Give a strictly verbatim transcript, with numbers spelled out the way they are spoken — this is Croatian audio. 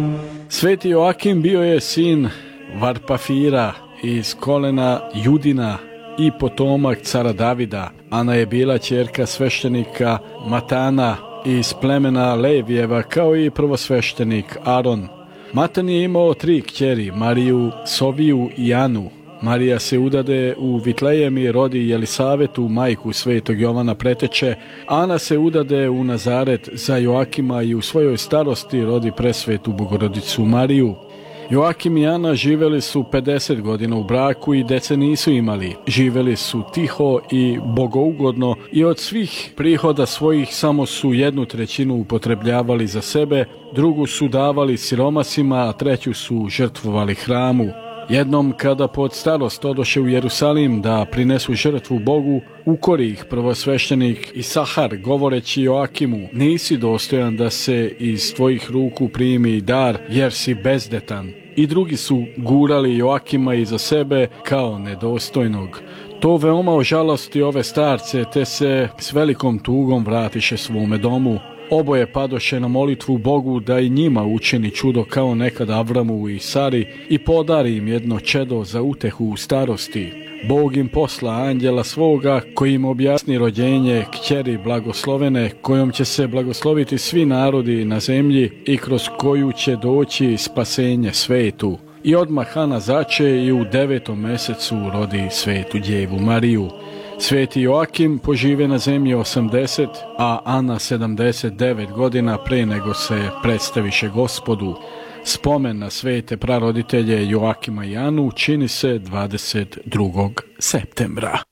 Sveti Joakim bio je sin Varpafira iz kolena Judina i potomak cara Davida. Ana je bila ćerka sveštenika Matana iz plemena Levijeva, kao i prvosveštenik Aron. Matan je imao tri kćeri, Mariju, Soviju i Anu. Marija se udade u Vitlejem i rodi Jelisavetu, majku svetog Jovana Preteče. Ana se udade u Nazaret za Joakima i u svojoj starosti rodi presvetu Bogorodicu Mariju. Joakim i Ana živjeli su pedeset godina u braku i dece nisu imali. Živjeli su tiho i bogougodno i od svih prihoda svojih samo su jednu trećinu upotrebljavali za sebe, drugu su davali siromasima, a treću su žrtvovali hramu. Jednom kada pod starost odoše u Jerusalim da prinesu žrtvu Bogu, ukori ih prvosveštenik Isahar govoreći Joakimu: nisi dostojan da se iz tvojih ruku primi dar jer si bezdetan. I drugi su gurali Joakima iza sebe kao nedostojnog. To veoma ožalosti ove starce, te se s velikom tugom vratiše svome domu. Oboje padoše na molitvu Bogu da i njima učini čudo kao nekad Avramu i Sari i podari im jedno čedo za utehu u starosti. Bog im posla anđela svoga koji im objasni rođenje kćeri blagoslovene, kojom će se blagosloviti svi narodi na zemlji i kroz koju će doći spasenje svetu. I odmah Ana zače i u devetom mesecu rodi svetu djevu Mariju. Sveti Joakim požive na zemlji osamdeset, a Ana sedamdeset devet godina pre nego se predstaviše Gospodu. Spomen na svete praroditelje Joakima i Anu čini se dvadeset drugog septembra.